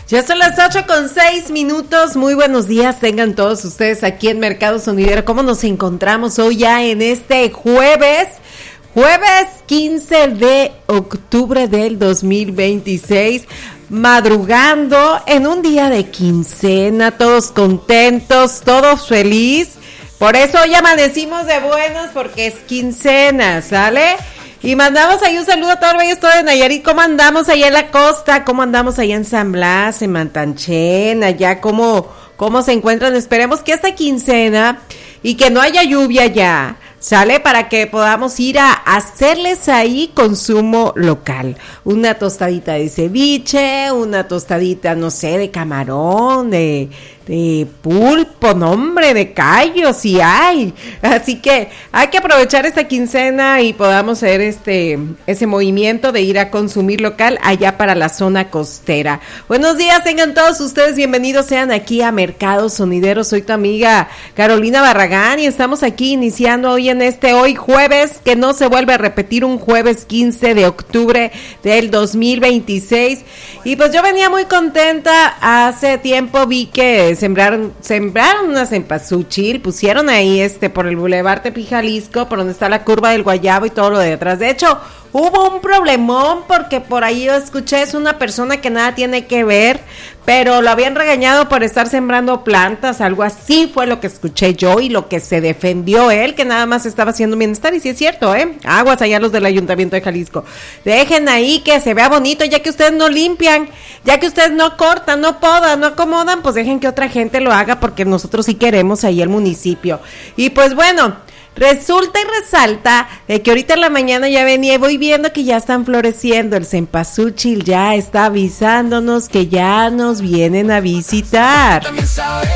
Ya son las 8:06. Muy buenos días tengan todos ustedes aquí en Mercado Sonidero. ¿Cómo nos encontramos hoy ya en este jueves 15 de octubre del 2026? Madrugando en un día de quincena, todos contentos, todos felices. Por eso hoy amanecimos de buenas, porque es quincena, ¿sale? Y mandamos ahí un saludo a todo el bello estado de Nayarit. ¿Cómo andamos allá en la costa? ¿Cómo andamos allá en San Blas, en Mantanchen? Allá, ¿cómo se encuentran? Esperemos que esta quincena y que no haya lluvia ya, ¿sale? Para que podamos ir a hacerles ahí consumo local. Una tostadita de ceviche, una tostadita, no sé, de camarón, de pulpo, no hombre, de callo, sí hay. Así que hay que aprovechar esta quincena y podamos hacer ese movimiento de ir a consumir local allá para la zona costera. Buenos días, tengan todos ustedes bienvenidos sean aquí a Mercado Sonidero. Soy tu amiga Carolina Barragán y estamos aquí iniciando hoy en hoy jueves, que no se vuelve a repetir, un jueves 15 de octubre del 2026. Y pues yo venía muy contenta. Hace tiempo vi que sembraron unas cempasúchil, pusieron ahí por el Boulevard Tepic, Jalisco, por donde está la curva del Guayabo y todo lo de atrás. De hecho, hubo un problemón porque por ahí yo escuché, es una persona que nada tiene que ver, pero lo habían regañado por estar sembrando plantas, algo así fue lo que escuché yo y lo que se defendió él, que nada más estaba haciendo bienestar. Y sí es cierto, aguas allá los del Ayuntamiento de Jalisco, dejen ahí que se vea bonito, ya que ustedes no limpian, ya que ustedes no cortan, no podan, no acomodan, pues dejen que otra gente lo haga, porque nosotros sí queremos ahí el municipio. Y pues bueno, resulta y resalta de que ahorita en la mañana ya venía y voy viendo que ya están floreciendo. El cempasúchil ya está avisándonos que ya nos vienen a visitar.